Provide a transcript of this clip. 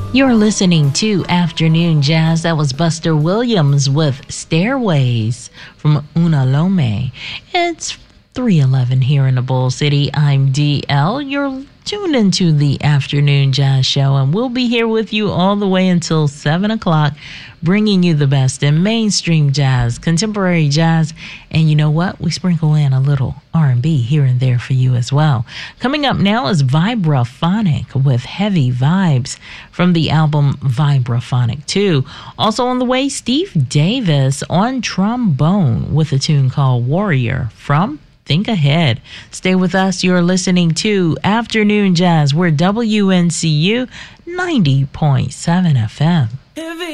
You're listening to Afternoon Jazz. That was Buster Williams with Stairways from Una Lome. It's 3:11 here in the Bull City. I'm DL. You're tuned into the Afternoon Jazz Show, and we'll be here with you all the way until 7 o'clock, bringing you the best in mainstream jazz, contemporary jazz, and you know what? We sprinkle in a little R&B here and there for you as well. Coming up now is Vibraphonic with Heavy Vibes from the album Vibraphonic 2. Also on the way, Steve Davis on trombone with a tune called Warrior from Think Ahead. Stay with us. You're listening to Afternoon Jazz. We're WNCU 90.7 FM.